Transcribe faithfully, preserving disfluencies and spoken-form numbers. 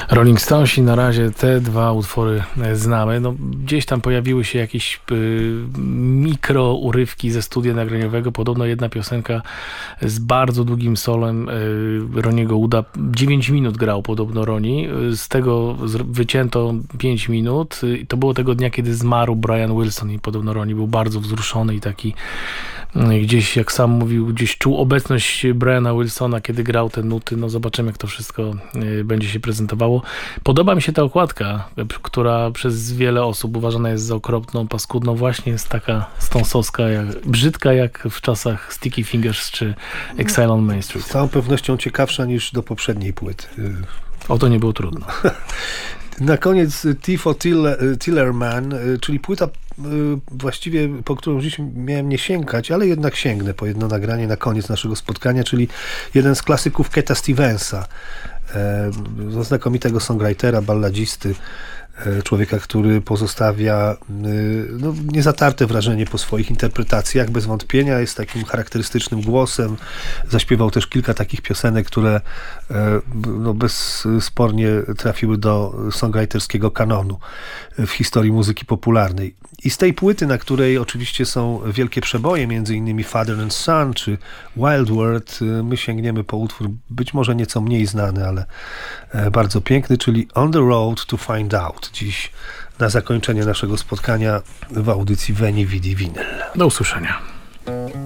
Rolling Stonesi na razie te dwa utwory znamy. No, gdzieś tam pojawiły się jakieś y, mikro urywki ze studia nagraniowego. Podobno jedna piosenka z bardzo długim solem y, Roniego Wooda. dziewięć minut grał podobno Roni. Z tego z, wycięto pięć minut. I to było tego dnia, kiedy zmarł Brian Wilson i podobno Roni był bardzo wzruszony i taki y, gdzieś, jak sam mówił, gdzieś czuł obecność Briana Wilsona, kiedy grał te nuty. No zobaczymy, jak to wszystko y, będzie się prezentowało. Podoba mi się ta okładka, która przez wiele osób uważana jest za okropną, paskudną. Właśnie jest taka stąsowska, jak, brzydka jak w czasach Sticky Fingers czy Exile on Main Street. Z całą pewnością ciekawsza niż do poprzedniej płyty. O to nie było trudno. Na koniec Tifo Tillerman, czyli płyta właściwie, po którą dziś miałem nie sięgać, ale jednak sięgnę po jedno nagranie na koniec naszego spotkania, czyli jeden z klasyków Cata Stevensa, znakomitego songwritera, balladzisty, człowieka, który pozostawia no, niezatarte wrażenie po swoich interpretacjach, bez wątpienia jest takim charakterystycznym głosem. Zaśpiewał też kilka takich piosenek, które no, bezspornie trafiły do songwriterskiego kanonu w historii muzyki popularnej. I z tej płyty, na której oczywiście są wielkie przeboje, między innymi Father and Son czy Wild World, my sięgniemy po utwór być może nieco mniej znany, ale bardzo piękny, czyli On the Road to Find Out. Dziś na zakończenie naszego spotkania w audycji Veni Vidi Vinyl. Do usłyszenia.